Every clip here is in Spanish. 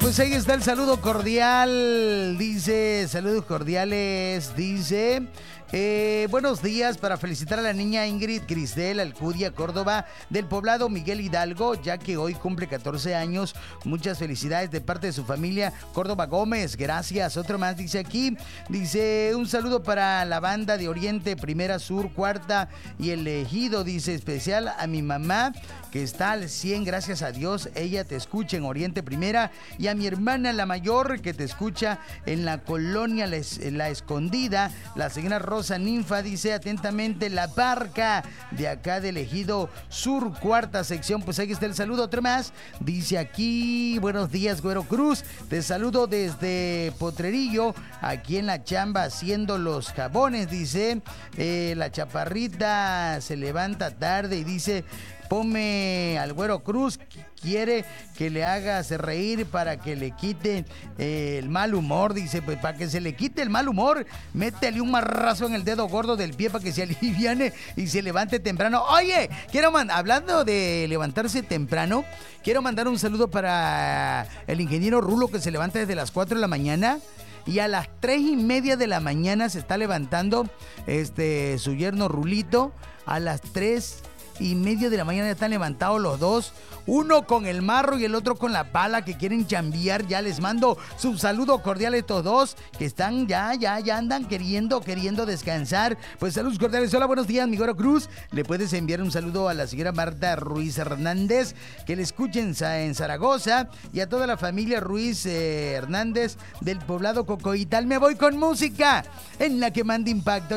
pues ahí está el saludo cordial. Dice, saludos cordiales. Dice, buenos días para felicitar a la niña Ingrid Grisel Alcudia Córdoba del poblado Miguel Hidalgo, ya que hoy cumple 14 años. Muchas felicidades de parte de su familia Córdoba Gómez. Gracias. Otro más dice aquí. Dice, un saludo para la banda de Oriente, Primera, Sur, Cuarta y El Ejido. Dice, especial a mi mamá que está al 100, gracias a Dios. Ella te escucha en Oriente Primera. Y a mi hermana la mayor que te escucha en la colonia La Escondida, la señora Rosa Ninfa. Dice atentamente La Barca de acá del Ejido Sur, cuarta sección. Pues ahí está el saludo. Otro más dice aquí, buenos días Güero Cruz, te saludo desde Potrerillo, aquí en la chamba haciendo los jabones. Dice, la chaparrita se levanta tarde y dice, ponme al Güero Cruz, quiere que le hagas reír para que le quite el mal humor. Dice, pues para que se le quite el mal humor, métele un marrazo en el dedo gordo del pie para que se aliviane y se levante temprano. Oye, hablando de levantarse temprano, quiero mandar un saludo para el ingeniero Rulo, que se levanta desde las 4 de la mañana. Y a las 3:30 de la mañana se está levantando su yerno Rulito. A las 3:30 de la mañana ya están levantados los dos, uno con el marro y el otro con la pala, que quieren chambear. Ya les mando su saludo cordial a estos dos que están ya andan queriendo descansar. Pues saludos cordiales. Hola, buenos días, mi Güero Cruz. Le puedes enviar un saludo a la señora Marta Ruiz Hernández, que le escuchen en Zaragoza, y a toda la familia Ruiz Hernández del poblado Cocoital. Me voy con música en la que manda Impacto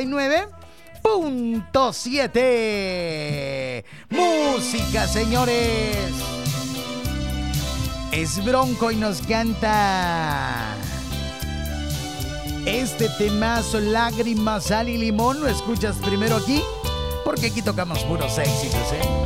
89.7. Música, señores. Es Bronco y nos canta este temazo, Lágrimas, Sal y Limón. Lo escuchas primero aquí, porque aquí tocamos puros éxitos,